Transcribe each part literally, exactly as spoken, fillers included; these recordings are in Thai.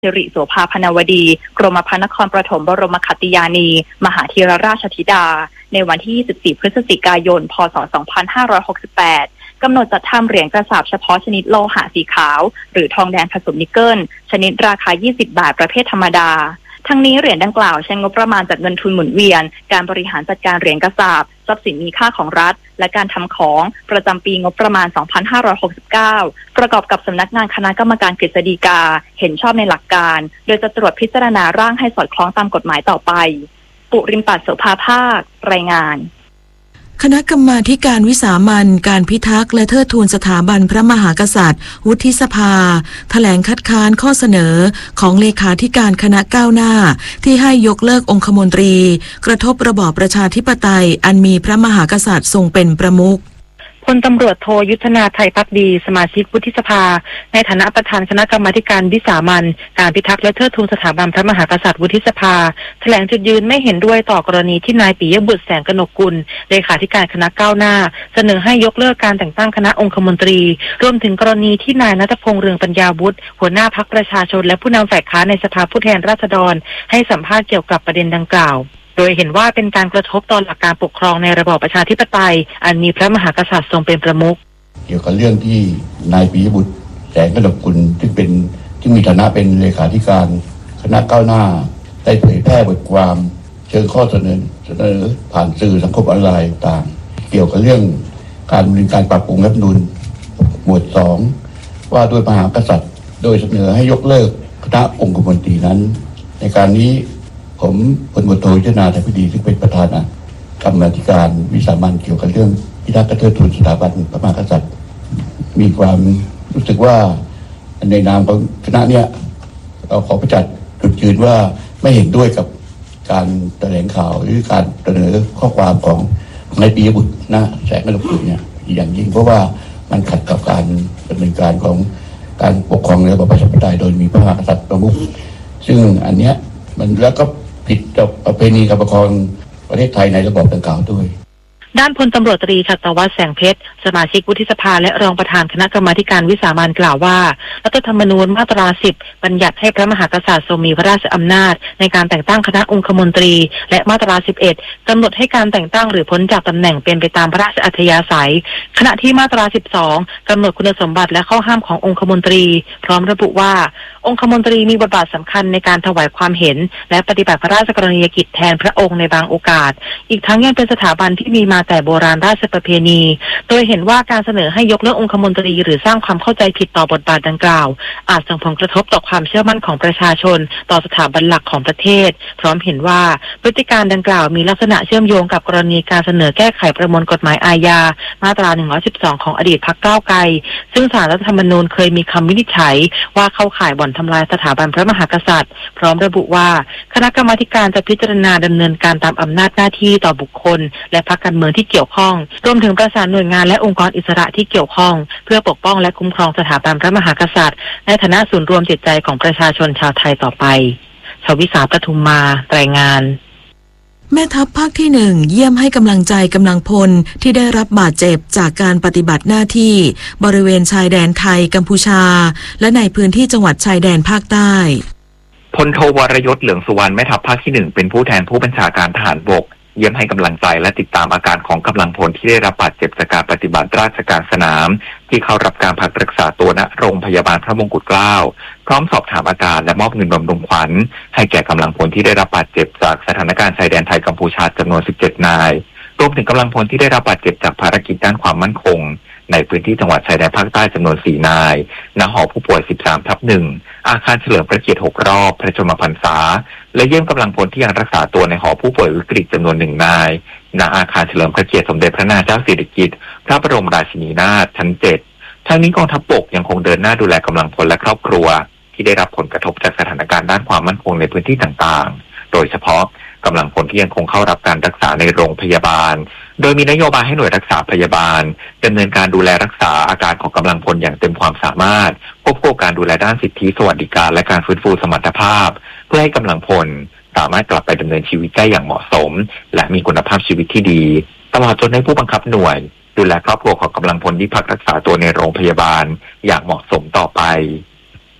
สิริโสภาพนวดีกรมพระนครปฐมบรมขัตติยานีมหาธีรราชธิดาในวันที่ยี่สิบสี่พฤศจิกายนพ.ศ. สองพันห้าร้อยหกสิบแปดกำหนดจัดทำเหรียญกระสาบเฉพาะชนิดโลหะสีขาวหรือทองแดงผสมนิกเกิลชนิดราคายี่สิบบาทประเภทธรรมดาทั้งนี้เหรียญดังกล่าวใช้งบประมาณจากเงินทุนหมุนเวียนการบริหารจัดการเหรียญกระสาบทรัพย์สินมีค่าของรัฐและการทำของประจำปีงบประมาณสองพันห้าร้อยหกสิบเก้าประกอบกับสำนักงานคณะกรรมการกฤษฎีกาเห็นชอบในหลักการโดยจะตรวจพิจารณาร่างให้สอดคล้องตามกฎหมายต่อไปปุริมปัสโสภาภาครายงานคณะกรรมาธิการวิสามัญการพิทักษ์และเทิดทูนสถาบันพระมหากษัตริย์วุฒิสภาแถลงคัดค้านข้อเสนอของเลขาธิการคณะก้าวหน้าที่ให้ยกเลิกองคมนตรีกระทบระบอบประชาธิปไตยอันมีพระมหากษัตริย์ทรงเป็นประมุขพลตำรวจโทยุทธนาไทยภักดีสมาชิกวุฒิสภาในฐานะประธานคณะกรรมาธิการวิสามัญการพิทักษ์และเทิดทูนสถาบันพระมหากษัตริย์วุฒิสภาแถลงจุดยืนไม่เห็นด้วยต่อกรณีที่นายปิยบุตรแสงกนกกุลเลขาธิการคณะก้าวหน้าเสนอให้ยกเลิกการแต่งตั้งคณะองคมนตรีรวมถึงกรณีที่นายณัฐพงษ์เรืองปัญญาวุฒิหัวหน้าพรรคประชาชนและผู้นำฝ่ายค้านในสภาผู้แทนราษฎรให้สัมภาษณ์เกี่ยวกับประเด็นดังกล่าวโดยเห็นว่าเป็นการกระทบต่อหลักการปกครองในระบอบประชาธิปไตยอันมีพระมหากษัตริย์ทรงเป็นประมุขเกี่ยวกับเรื่องที่นายปิยบุตรแสงกนกกุลที่เป็นที่มีฐานะเป็นเลขาธิการคณะก้าวหน้าได้เผยแพร่บทความเชิงข้อเสนอเสนอผ่านสื่อสังคมออนไลน์ต่างเกี่ยวกับเรื่องการดำเนินการปรับปรุงรัฐธรรมนูญหมวดสองว่าด้วยมหากษัตริย์โดยเสนอให้ยกเลิกคณะองคมนตรีนั้นในการนี้ผมพลตำรวจโทยุทธนาไทยภักดีซึ่งเป็นประธานกรรมาธิการวิสามัญเกี่ยวกับเรื่องพิทักษ์และเทิดทูนสถาบันพระมหากษัตริย์มีความรู้สึกว่าในนามของคณะเนี้ยเราขอประจักษ์จุดยืนว่าไม่เห็นด้วยกับการแถลงข่าวหรือการเสนอข้อความของนายปิยบุตรนะแสงกนกกุลเนี่ยอย่างยิ่งเพราะว่ามันขัดกับการดำเนินการของการปกครองในระบอบประชาธิปไตยโดยมีพระมหากษัตริย์ประมุขซึ่งอันเนี้ยมันแล้วก็ผิดกับประเพณีการปกครองประเทศไทยในระบอบดังกล่าวด้วยด้านพลตำรวจตรีชัตวัฒน์แสงเพชรสมาชิกวุฒิสภาและรองประธานคณะกรรมาธิการวิสามัญกล่าวว่ารัฐธรรมนูญมาตราสิบบัญญัติให้พระมหากษัตริย์ทรงมีพระราชอำนาจในการแต่งตั้งคณะองคมนตรีและมาตราสิบเอ็ดกำหนดให้การแต่งตั้งหรือพ้นจากตำแหน่งเป็นไปตามพระราชอัธยาศัยขณะที่มาตราสิบสองกำหนดคุณสมบัติและข้อห้ามขององคมนตรีพร้อมระบุว่าองคมนตรีมีบทบาทสำคัญในการถวายความเห็นและปฏิบัติพระราชกรณียกิจแทนพระองค์ในบางโอกาสอีกทั้งยังเป็นสถาบันที่มีมาแต่โบราณราชประเพณีโดยเห็นว่าการเสนอให้ยกเลิกองคมนตรีหรือสร้างความเข้าใจผิดต่อบทบาทดังกล่าวอาจส่งผลกระทบต่อความเชื่อมั่นของประชาชนต่อสถาบันหลักของประเทศพร้อมเห็นว่าพฤติการดังกล่าวมีลักษณะเชื่อมโยงกับกรณีการเสนอแก้ไขประมวลกฎหมายอาญามาตราหนึ่งร้อยสิบสองของอดีตพรรคก้าวไกลซึ่งศาลรัฐธรรมนูญเคยมีคำวินิจฉัยว่าเข้าข่ายบ่อนทำลายสถาบันพระมหากษัตริย์พร้อมระบุว่าคณะกรรมาธิการจะพิจารณาดำเนินการตามอำนาจหน้าที่ต่อบุคคลและพรรคการเมืองที่เกี่ยวข้องรวมถึงประสานหน่วยงานและองค์กรอิสระที่เกี่ยวข้องเพื่อปกป้องและคุ้มครองสถาบันพระมหากษัตริย์ในฐานะศูนย์รวมจิตใจของประชาชนชาวไทยต่อไปชวิสาปทุมมารายงานแม่ทัพภาคที่หนึ่งเยี่ยมให้กำลังใจกำลังพลที่ได้รับบาดเจ็บจากการปฏิบัติหน้าที่บริเวณชายแดนไทยกัมพูชาและในพื้นที่จังหวัดชายแดนภาคใต้พลโทวรยศเหลืองสุวรรณแม่ทัพภาคที่หนึ่งเป็นผู้แทนผู้บัญชาการทหารบกเยี่ยมให้กำลังใจและติดตามอาการของกำลังพลที่ได้รับบาดเจ็บจากการปฏิบัติราชการสนามที่เข้ารับการพักรักษาตัวณโรงพยาบาลพระมงกุฎเกล้าพร้อมสอบถามอาการและมอบเงินบำรุงขวัญให้แก่กำลังพลที่ได้รับบาดเจ็บจากสถานการณ์ชายแดนไทยกัมพูชาจำนวนสิบเจ็ดนายรวมถึงกำลังพลที่ได้รับบาดเจ็บจากภารกิจด้านความมั่นคงในพื้นที่จังหวัดชายแดนภาคใต้จำนวนสี่นายณหอผู้ป่วย สิบสามทับหนึ่ง อาคารเฉลิมพระเกียรติหกรอบพระชนมพรรษาและเยี่ยมกำลังพลที่ยังรักษาตัวในหอผู้ป่วยวิกฤตจำนวนหนึ่งนายณอาคารเฉลิมพระเกียรติสมเด็จพระนางเจ้าสิริกิติ์พระบรมราชินีนาถชั้นเจ็ดทั้งนี้กองทัพบกยังคงเดินหน้าดูแลกำลังพลและครอบครัวที่ได้รับผลกระทบจากสถานการณ์ด้านความมั่นคงในพื้นที่ต่างๆโดยเฉพาะกำลังพลที่ยังคงเข้ารับการรักษาในโรงพยาบาลโดยมีนโยบายให้หน่วยรักษาพยาบาลดำเนินการดูแลรักษาอาการของกำลังพลอย่างเต็มความสามารถควบคู่การดูแลด้านสิทธิสวัสดิการและการฟื้นฟูสมรรถภาพเพื่อให้กำลังพลสามารถกลับไปดำเนินชีวิตได้อย่างเหมาะสมและมีคุณภาพชีวิตที่ดีตลอดจนให้ผู้บังคับหน่วยดูแลครอบครัวของกำลังพลที่พักรักษาตัวในโรงพยาบาลอย่างเหมาะสมต่อไป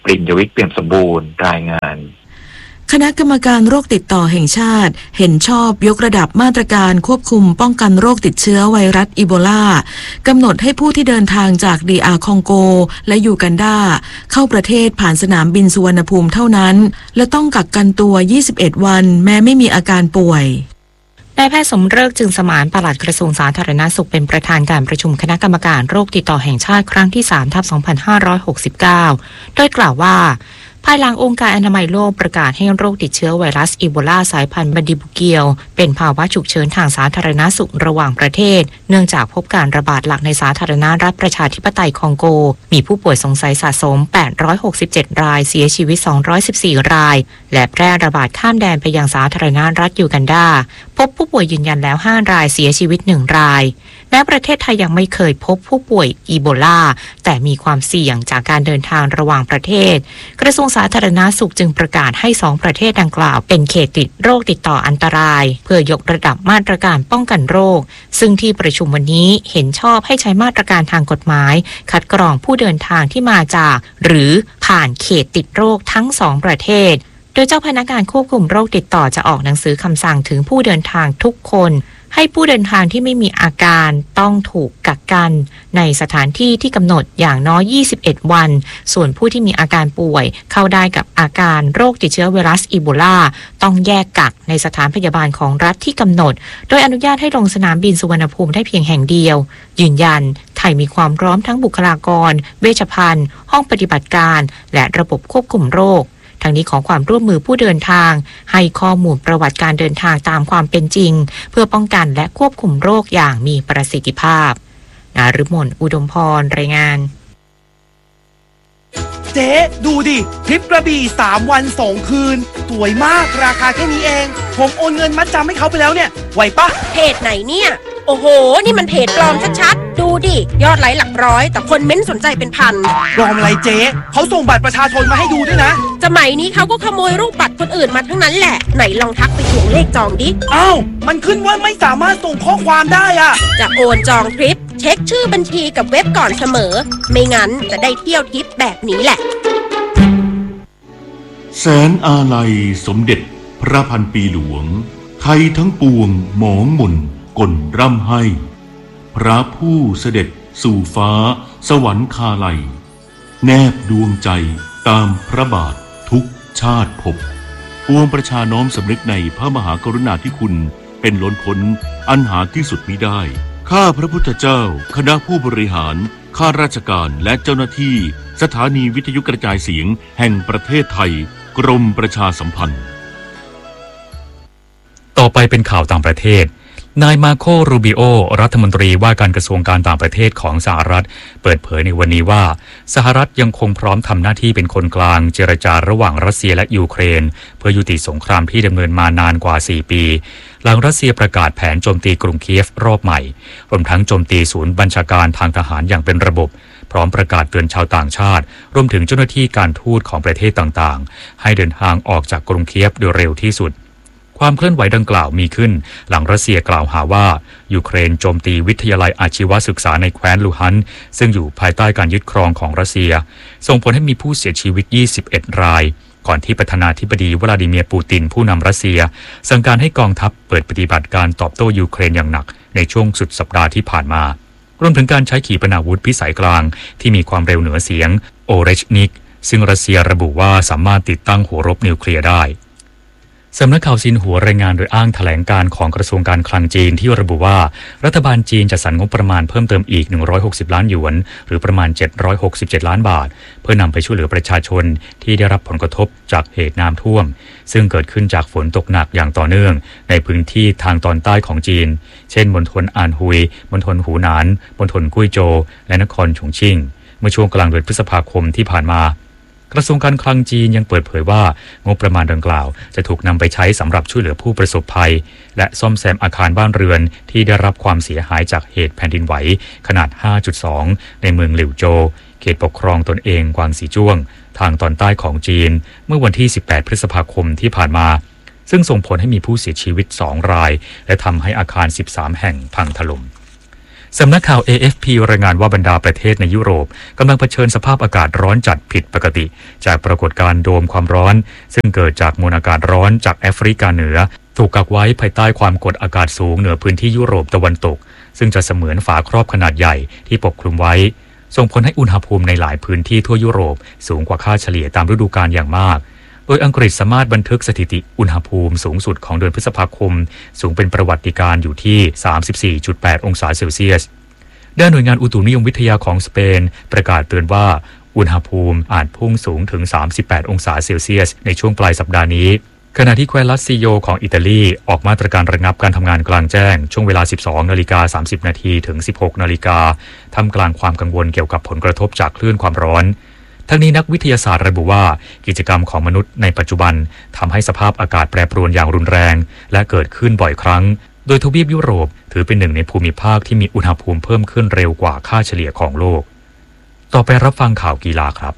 ปริญญวิทย์เปี่ยมสมบูรณ์รายงานคณะกรรมการโรคติดต่อแห่งชาติเห็นชอบยกระดับมาตรการควบคุมป้องกันโรคติดเชื้อไวรัสอีโบลากำหนดให้ผู้ที่เดินทางจากดีอาร์คองโกและยูกันดาเข้าประเทศผ่านสนามบินสุวรรณภูมิเท่านั้นและต้องกักกันตัวยี่สิบเอ็ดวันแม้ไม่มีอาการป่วยนายแพทย์สมฤกษ์จึงสมานปลัดกระทรวงสาธารณสุขเป็นประธานการประชุมคณะกรรมการโรคติดต่อแห่งชาติครั้งที่สามทับสองพันห้าร้อยหกสิบเก้าโดยกล่าวว่าภายหลังองค์การอนามัยโลกประกาศให้โรคติดเชื้อไวรัสอีโบลาสายพันธุ์บันดิบุเกียวเป็นภาวะฉุกเฉินทางสาธารณสุขระหว่างประเทศเนื่องจากพบการระบาดหลักในสาธารณรัฐประชาธิปไตยคองโกมีผู้ป่วยสงสัยสะสมแปดร้อยหกสิบเจ็ดรายเสียชีวิตสองร้อยสิบสี่รายและแพร่ระบาดข้ามแดนไปยังสาธารณรัฐยูกันดาพบผู้ป่วยยืนยันแล้วห้ารายเสียชีวิตหนึ่งรายแม้ประเทศไทยยังไม่เคยพบผู้ป่วยอีโบลาแต่มีความเสี่ยงจากการเดินทางระหว่างประเทศกระทรวงสาธารณสุขจึงประกาศให้สองประเทศดังกล่าวเป็นเขตติดโรคติดต่ออันตรายเพื่อยกระดับมาตรการป้องกันโรคซึ่งที่ประชุมวันนี้เห็นชอบให้ใช้มาตรการทางกฎหมายคัดกรองผู้เดินทางที่มาจากหรือผ่านเขตติดโรคทั้งสองประเทศโดยเจ้าพนักงานควบคุมโรคติดต่อจะออกหนังสือคำสั่งถึงผู้เดินทางทุกคนให้ผู้เดินทางที่ไม่มีอาการต้องถูกกักกันในสถานที่ที่กำหนดอย่างน้อยยี่สิบเอ็ดวันส่วนผู้ที่มีอาการป่วยเข้าได้กับอาการโรคติดเชื้อไวรัสอีโบลาต้องแยกกักในสถานพยาบาลของรัฐที่กำหนดโดยอนุญาตให้ลงสนามบินสุวรรณภูมิได้เพียงแห่งเดียวยืนยันไทยมีความพร้อมทั้งบุคลากรเวชภัณฑ์ห้องปฏิบัติการและระบบควบคุมโรคทางนี้ขอความร่วมมือผู้เดินทางให้ข้อมูลประวัติการเดินทางตามความเป็นจริงเพื่อป้องกันและควบคุมโรคอย่างมีประสิทธิภาพนฤมลอุดมพรรายงานเจ๊ดูดิทริปกระบี่สามวันสองคืนสวยมากราคาแค่นี้เองผมโอนเงินมัดจำให้เขาไปแล้วเนี่ยไหวปะเพจไหนเนี่ยโอ้โหนี่มันเพจปลอมชัดๆดูดิยอดไลค์หลักร้อยแต่คนเม้นสนใจเป็นพันปลอมอะไรเจ๊เขาส่งบัตรประชาชนมาให้ดูด้วยนะสมัยนี้เขาก็ขโมยรูปบัตรคนอื่นมาทั้งนั้นแหละไหนลองทักไปทวงเลขจองดิอ้าวมันขึ้นว่าไม่สามารถส่งข้อความได้อะจะโอนจองทริปเช็คชื่อบัญชีกับเว็บก่อนเสมอไม่งั้นจะได้เที่ยวทริปแบบนี้แหละแสนอาลัยสมเด็จพระพันปีหลวงไทยทั้งปวงหมองหม่นก่นร่ำให้พระผู้เสด็จสู่ฟ้าสวรรคาลัยแนบดวงใจตามพระบาททุกชาติภพปวงประชาน้อมสำนึกในพระมหากรุณาธิคุณเป็นล้นพ้นอันหาที่สุดมิได้ข้าพระพุทธเจ้าคณะผู้บริหารข้าราชการและเจ้าหน้าที่สถานีวิทยุกระจายเสียงแห่งประเทศไทยกรมประชาสัมพันธ์ต่อไปเป็นข่าวต่างประเทศนายมาโครูบิโอรัฐมนตรีว่าการกระทรวงการต่างประเทศของสหรัฐเปิดเผยในวันนี้ว่าสหรัฐยังคงพร้อมทำหน้าที่เป็นคนกลางเจรจาระหว่างรัสเซียและยูเครนเพื่อยุติสงครามที่ดำเนินมานานกว่าสี่ปีหลังรัสเซียประกาศแผนโจมตีกรุงเคียฟรอบใหม่รวมทั้งโจมตีศูนย์บัญชาการทางทหารอย่างเป็นระบบพร้อมประกาศเตือนชาวต่างชาติรวมถึงเจ้าหน้าที่การทูตของประเทศต่างๆให้เดินทางออกจากกรุงเคียฟโดยเร็วที่สุดความเคลื่อนไหวดังกล่าวมีขึ้นหลังรัสเซียกล่าวหาว่ายูเครนโจมตีวิทยาลัยอาชีวศึกษาในแคว้นลูฮันซึ่งอยู่ภายใต้การยึดครองของรัสเซียส่งผลให้มีผู้เสียชีวิตยี่สิบเอ็ดรายก่อนที่ประธานาธิบดีวลาดิเมียร์ปูตินผู้นำรัสเซียสั่งการให้กองทัพเปิดปฏิบัติการตอบโต้ยูเครนอย่างหนักในช่วงสุดสัปดาห์ที่ผ่านมารวมถึงการใช้ขีปนาวุธพิสัยกลางที่มีความเร็วเหนือเสียงโอเรชนิกซึ่งรัสเซียระบุว่าสามารถติดตั้งหัวรบนิวเคลียร์ได้สำนักข่าวซินหัวรายงานโดยอ้างแถลงการของกระทรวงการคลังจีนที่ระบุว่ารัฐบาลจีนจะสรรงบประมาณเพิ่มเติมอีกหนึ่งร้อยหกสิบล้านหยวนหรือประมาณเจ็ดร้อยหกสิบเจ็ดล้านบาทเพื่อนำไปช่วยเหลือประชาชนที่ได้รับผลกระทบจากเหตุน้ำท่วมซึ่งเกิดขึ้นจากฝนตกหนักอย่างต่อเนื่องในพื้นที่ทางตอนใต้ของจีนเช่นมณฑลอานฮุยมณฑลหูหนานมณฑลกุ้ยโจวและนครฉงชิ่งเมื่อช่วงกลางเดือนพฤษภาคมที่ผ่านมากระทรวงการคลังจีนยังเปิดเผยว่างบประมาณดังกล่าวจะถูกนำไปใช้สำหรับช่วยเหลือผู้ประสบภัยและซ่อมแซมอาคารบ้านเรือนที่ได้รับความเสียหายจากเหตุแผ่นดินไหวขนาด ห้าจุดสอง ในเมืองหลิวโจวเขตปกครองตนเองกวางสีจ้วงทางตอนใต้ของจีนเมื่อวันที่สิบแปดพฤษภาคมที่ผ่านมาซึ่งส่งผลให้มีผู้เสียชีวิตสองรายและทำให้อาคารสิบสามแห่งพังถล่มสำนักข่าว เอ เอฟ พี รายงานว่าบรรดาประเทศในยุโรปกำลังเผชิญสภาพอากาศร้อนจัดผิดปกติจากปรากฏการณ์โดมความร้อนซึ่งเกิดจากมวลอากาศร้อนจากแอฟริกาเหนือถูกกักไว้ภายใต้ความกดอากาศสูงเหนือพื้นที่ยุโรปตะวันตกซึ่งจะเสมือนฝาครอบขนาดใหญ่ที่ปกคลุมไว้ส่งผลให้อุณหภูมิในหลายพื้นที่ทั่วยุโรปสูงกว่าค่าเฉลี่ยตามฤดูกาลอย่างมากโดยอังกฤษสามารถบันทึกสถิติอุณหภูมิสูงสุดของเดือนพฤษภาคมสูงเป็นประวัติการณ์อยู่ที่ สามสิบสี่จุดแปด องศาเซลเซียสด้านหน่วยงานอุตุนิยมวิทยาของสเปนประกาศเตือนว่าอุณหภูมิอาจพุ่งสูงถึงสามสิบแปดองศาเซลเซียสในช่วงปลายสัปดาห์นี้ขณะที่แคว้นลัตซิโยของอิตาลีออกมาตรการระงับการทำงานกลางแจ้งช่วงเวลา สิบสองนาฬิกาสามสิบนาทีถึง สิบหกนาฬิกาท่ามกลางความกังวลเกี่ยวกับผลกระทบจากคลื่นความร้อนทั้งนี้นักวิทยาศาสตร์ระบุว่ากิจกรรมของมนุษย์ในปัจจุบันทำให้สภาพอากาศแปรปรวนอย่างรุนแรงและเกิดขึ้นบ่อยครั้งโดยทวีปยุโรปถือเป็นหนึ่งในภูมิภาคที่มีอุณหภูมิเพิ่มขึ้นเร็วกว่าค่าเฉลี่ยของโลกต่อไปรับฟังข่าวกีฬาครับ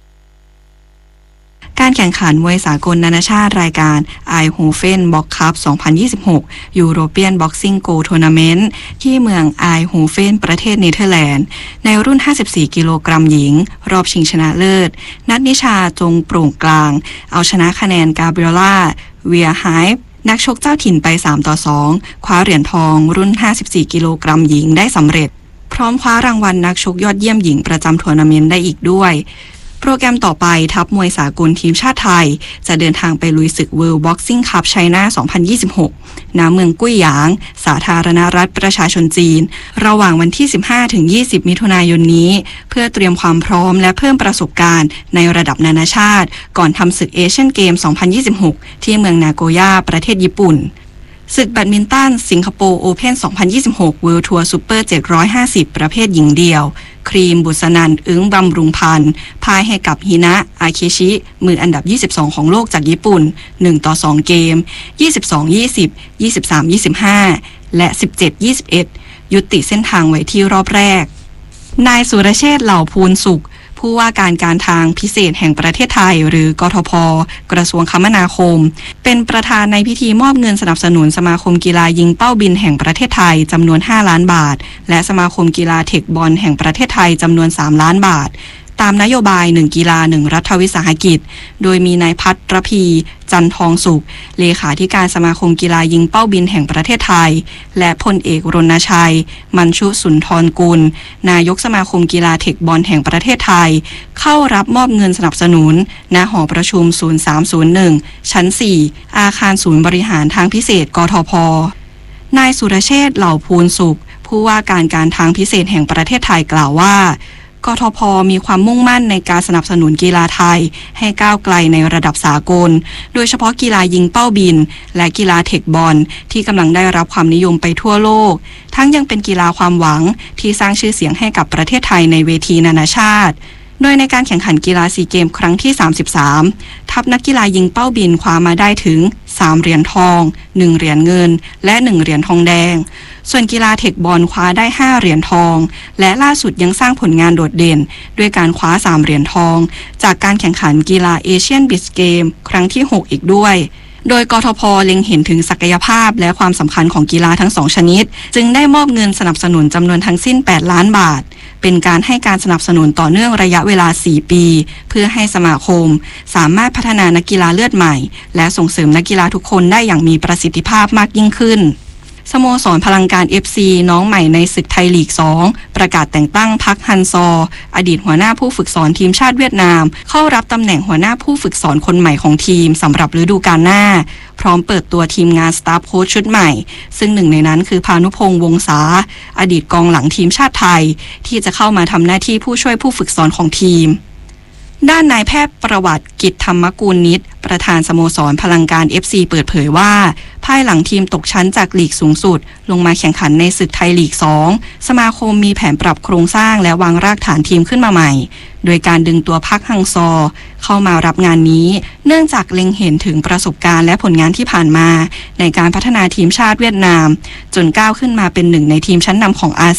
การแข่งขันมวยสากลนานาชาติรายการไอโฮเฟนบ็อกคัพ สองพันยี่สิบหก ยูโรเปียนบ็อกซิ่งโกลทัวร์นาเมนต์ที่เมืองไอโฮเฟนประเทศเนเธอร์แลนด์ในรุ่น ห้าสิบสี่ กิโลกรัมหญิงรอบชิงชนะเลิศนัทนิชาจงโปร่งกลางเอาชนะคะแนนกาเบรียล่าเวียไฮป์นักชกเจ้าถิ่นไป สามต่อสอง คว้าเหรียญทองรุ่น ห้าสิบสี่ กิโลกรัมหญิงได้สำเร็จพร้อมคว้ารางวัลนักชกยอดเยี่ยมหญิงประจำทัวร์นาเมนต์ได้อีกด้วยโปรแกรมต่อไปทัพมวยสากลทีมชาติไทยจะเดินทางไปลุยศึก World Boxing Cup China สองพันยี่สิบหก ณ เมืองกุ้ยหยางสาธารณรัฐประชาชนจีนระหว่างวันที่ สิบห้าถึงยี่สิบ มิถุนายนนี้เพื่อเตรียมความพร้อมและเพิ่มประสบการณ์ในระดับนานาชาติก่อนทำศึกเอเชียนเกม สองพันยี่สิบหก ที่เมืองนาโกย่าประเทศญี่ปุ่นศึกแบดมินตันสิงคโปร์โอเพ่น สองพันยี่สิบหก World Tour Super เจ็ดร้อยห้าสิบ ประเภทหญิงเดี่ยวครีมบุษนันท์อึ้งบำรุงพันธ์พ่ายให้กับฮินะอาเคชิมืออันดับยี่สิบสองของโลกจากญี่ปุ่นหนึ่งต่อสองเกม ยี่สิบสอง ยี่สิบ ยี่สิบสาม ยี่สิบห้า และ สิบเจ็ด ยี่สิบเอ็ด ยุติเส้นทางไว้ที่รอบแรกนายสุรเชษฐ์เหล่าภูลสุขผู้ว่าการการทางพิเศษแห่งประเทศไทยหรือกทพ.กระทรวงคมนาคมเป็นประธานในพิธีมอบเงินสนับสนุนสมาคมกีฬายิงเป้าบินแห่งประเทศไทยจำนวนห้าล้านบาทและสมาคมกีฬาเทคบอลแห่งประเทศไทยจำนวนสามล้านบาทตามนโยบายหนึ่งกีฬาหนึ่งรัฐวิสาหกิจโดยมีนายพัทรพีจันทองสุขเลขาธิการสมาคมกีฬายิงเป้าบินแห่งประเทศไทยและพลเอกรณชัยมัญชุสุนทรกุลนายกสมาคมกีฬาเทคบอลแห่งประเทศไทยเข้ารับมอบเงินสนับสนุนณหอประชุมศูนย์สามศูนย์หนึ่งชั้นสี่อาคารศูนย์บริหารทางพิเศษกทพ.นายสุรเชษฐ์เหล่าภูลสุขผู้ว่าการการทางพิเศษแห่งประเทศไทยกล่าวว่ากทพ.มีความมุ่งมั่นในการสนับสนุนกีฬาไทยให้ก้าวไกลในระดับสากลโดยเฉพาะกีฬายิงเป้าบินและกีฬาเทคบอลที่กำลังได้รับความนิยมไปทั่วโลกทั้งยังเป็นกีฬาความหวังที่สร้างชื่อเสียงให้กับประเทศไทยในเวทีนานาชาติโดยในการแข่งขันกีฬาซีเกมครั้งที่สามสิบสามทัพนักกีฬายิงเป้าบินคว้ามาได้ถึงสามเหรียญทองหนึ่งเหรียญเงินและหนึ่งเหรียญทองแดงส่วนกีฬาเทคบอลคว้าได้ห้าเหรียญทองและล่าสุดยังสร้างผลงานโดดเด่นด้วยการคว้าสามเหรียญทองจากการแข่งขันกีฬาเอเชียนบีชเกมครั้งที่หกอีกด้วยโดยกทพ.เล็งเห็นถึงศักยภาพและความสำคัญของกีฬาทั้งสองชนิดจึงได้มอบเงินสนับสนุนจำนวนทั้งสิ้นแปดล้านบาทเป็นการให้การสนับสนุนต่อเนื่องระยะเวลาสี่ปีเพื่อให้สมาคมสามารถพัฒนานักกีฬาเลือดใหม่และส่งเสริมนักกีฬาทุกคนได้อย่างมีประสิทธิภาพมากยิ่งขึ้นสโมสรพลังการ เอฟ ซี น้องใหม่ในศึกไทยลีกสองประกาศแต่งตั้งพักฮันซออดีตหัวหน้าผู้ฝึกสอนทีมชาติเวียดนามเข้ารับตำแหน่งหัวหน้าผู้ฝึกสอนคนใหม่ของทีมสำหรับฤดูกาลหน้าพร้อมเปิดตัวทีมงานสตาฟโค้ชชุดใหม่ซึ่งหนึ่งในนั้นคือพานุพงษ์วงศาอดีตกองหลังทีมชาติไทยที่จะเข้ามาทำหน้าที่ผู้ช่วยผู้ฝึกสอนของทีมด้านนายแพทย์ประวัติกิจธรรมกูลนิตประธานสโมสรพลังการ เอฟ ซี เปิดเผยว่าภายหลังทีมตกชั้นจากลีกสูงสุดลงมาแข่งขันในศึกไทยลีกสองสมาคมมีแผนปรับโครงสร้างและวางรากฐานทีมขึ้นมาใหม่โดยการดึงตัวพักฮังซอเข้ามารับงานนี้เนื่องจากเล็งเห็นถึงประสบการณ์และผลงานที่ผ่านมาในการพัฒนาทีมชาติเวียดนามจนก้าวขึ้นมาเป็นหนึ่งในทีมชั้นนำของอา